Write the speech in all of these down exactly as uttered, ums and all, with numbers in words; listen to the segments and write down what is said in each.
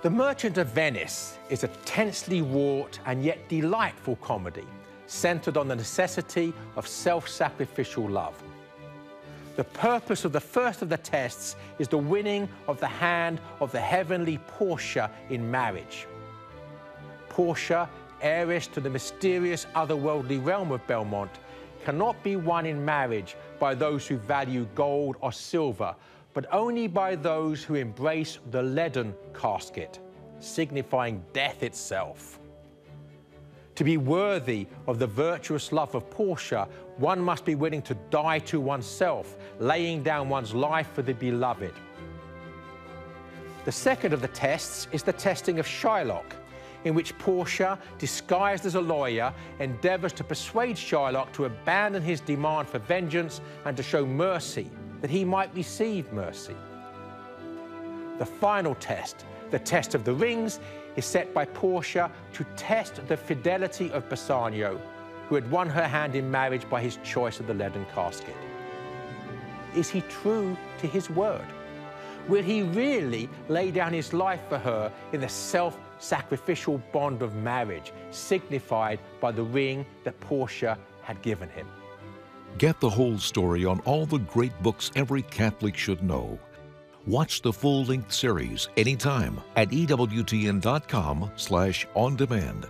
The Merchant of Venice is a tensely wrought and yet delightful comedy, centered on the necessity of self-sacrificial love. The purpose of the first of the tests is the winning of the hand of the heavenly Portia in marriage. Portia, heiress to the mysterious otherworldly realm of Belmont, cannot be won in marriage by those who value gold or silver, but only by those who embrace the leaden casket, signifying death itself. To be worthy of the virtuous love of Portia, one must be willing to die to oneself, laying down one's life for the beloved. The second of the tests is the testing of Shylock, in which Portia, disguised as a lawyer, endeavours to persuade Shylock to abandon his demand for vengeance and to show mercy, that he might receive mercy. The final test, the test of the rings, is set by Portia to test the fidelity of Bassanio, who had won her hand in marriage by his choice of the leaden casket. Is he true to his word? Will he really lay down his life for her in the self-sacrificial bond of marriage, signified by the ring that Portia had given him? Get the whole story on all the great books every Catholic should know. Watch the full-length series anytime at E W T N dot com slash on demand.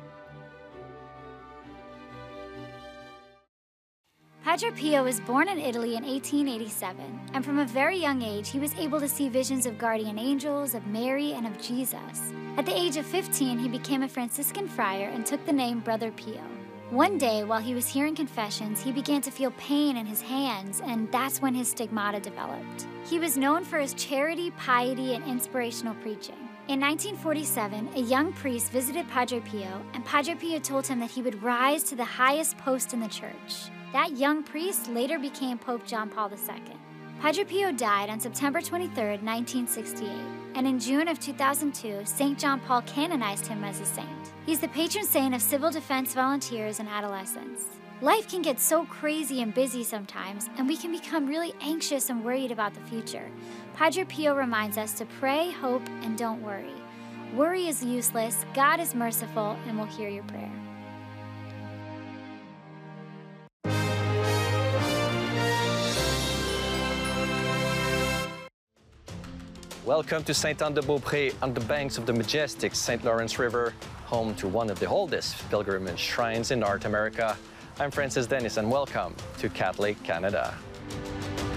Padre Pio was born in Italy in eighteen eighty-seven, and from a very young age, he was able to see visions of guardian angels, of Mary, and of Jesus. At the age of fifteen, he became a Franciscan friar and took the name Brother Pio. One day, while he was hearing confessions, he began to feel pain in his hands, and that's when his stigmata developed. He was known for his charity, piety, and inspirational preaching. In nineteen forty-seven, a young priest visited Padre Pio, and Padre Pio told him that he would rise to the highest post in the church. That young priest later became Pope John Paul the Second. Padre Pio died on September twenty-third, nineteen sixty-eight, and in June of two thousand two, Saint John Paul canonized him as a saint. He's the patron saint of civil defense volunteers and adolescents. Life can get so crazy and busy sometimes, and we can become really anxious and worried about the future. Padre Pio reminds us to pray, hope, and don't worry. Worry is useless, God is merciful, and will hear your prayer. Welcome to Saint-Anne-de-Beaupré on the banks of the majestic Saint Lawrence River, home to one of the oldest pilgrimage shrines in North America. I'm Francis Dennis, and welcome to Catholic Canada.